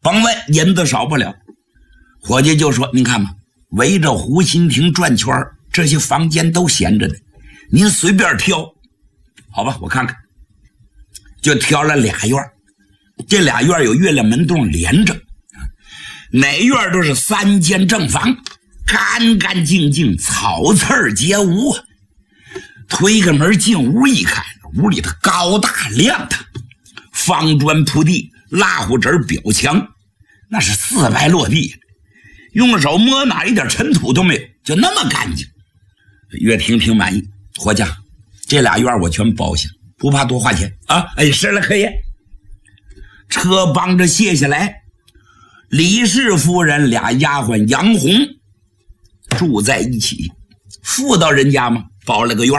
甭问，银子少不了。伙计就说：“您看嘛，围着湖心亭转圈，这些房间都闲着呢，您随便挑。好吧，我看看。”就挑了俩院，这俩院有月亮门洞连着，哪院都是3间正房，干干净净，草刺皆无。推个门进屋一看，屋里头高大亮堂，方砖铺地，蜡糊纸裱墙，那是4白落地，用手摸哪一点尘土都没有，就那么干净。岳婷挺满意，伙计，这俩院我全包下，不怕多花钱啊！哎，是了，可以。车帮着卸下来，李氏夫人俩丫鬟杨红住在一起，妇道人家嘛，包了个院。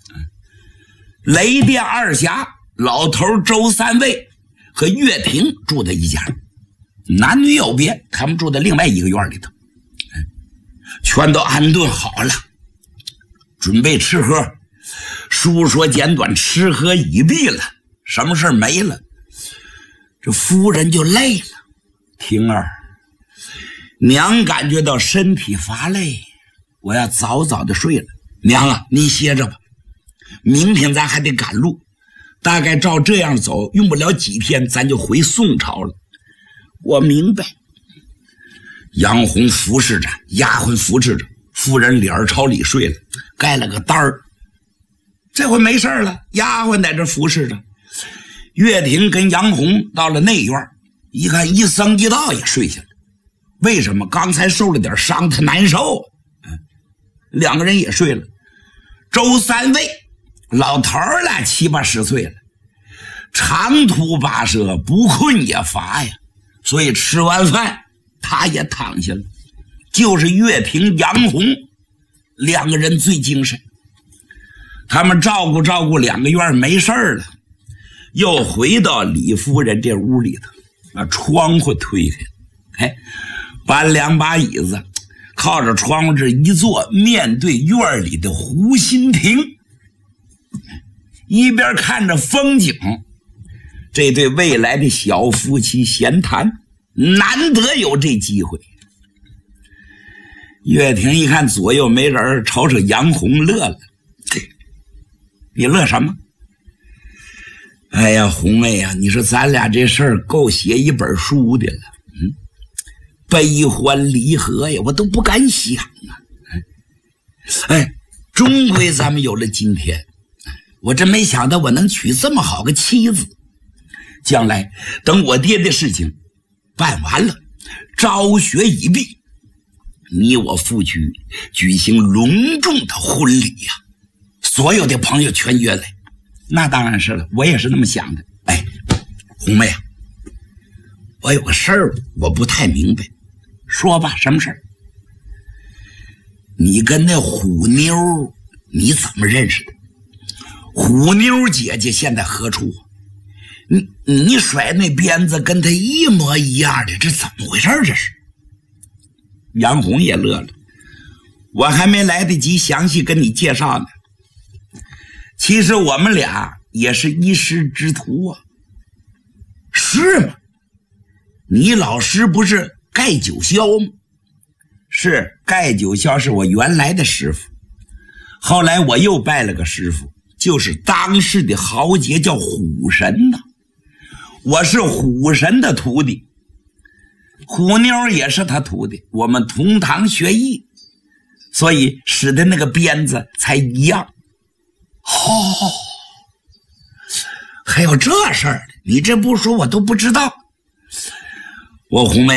雷电二侠老头周三位和岳婷住在一家，男女有别，他们住在另外一个院里头，全都安顿好了，准备吃喝。书说简短，吃喝已毕了，什么事没了，这夫人就累了。婷儿，娘感觉到身体乏累，我要早早的睡了。娘啊，你歇着吧，明天咱还得赶路，大概照这样走，用不了几天咱就回宋朝了。我明白。杨红服侍着，丫鬟扶持着，夫人脸朝里睡了，盖了个单儿。这回没事了，丫鬟在这服侍着。岳婷跟杨红到了内院，一看一僧一道也睡下了。为什么？刚才受了点伤，他难受。两个人也睡了。周三位老头了7、80岁了，长途跋涉，不困也乏呀，所以吃完饭他也躺下了。就是岳婷、杨红两个人最精神。他们照顾2个院没事了，又回到李夫人这屋里头，把窗户推开，搬2把椅子，靠着窗户这一坐，面对院里的湖心亭，一边看着风景，这对未来的小夫妻闲谈，难得有这机会。岳婷一看左右没人，瞅瞅杨红乐了。你乐什么？哎呀，红妹呀，你说咱俩这事儿够写一本书的了。悲欢离合呀，我都不敢想啊。终归咱们有了今天。我真没想到我能娶这么好个妻子。将来等我爹的事情办完了，昭雪已毕，你我夫妻举行隆重的婚礼呀，所有的朋友全约来。那当然是了，我也是那么想的。红妹啊，我有个事儿我不太明白。说吧，什么事儿？你跟那虎妞你怎么认识的？虎妞姐姐现在何处？你甩那鞭子跟她一模一样的，这怎么回事？这是。杨红也乐了，我还没来得及详细跟你介绍呢。其实我们俩也是一师之徒啊。是吗？你老师不是盖九霄吗？是，盖九霄是我原来的师傅，后来我又拜了个师傅，就是当世的豪杰叫虎神呐。我是虎神的徒弟，虎妞也是他徒弟，我们同堂学艺，所以使的那个鞭子才一样。还有这事儿，你这不说我都不知道。我红妹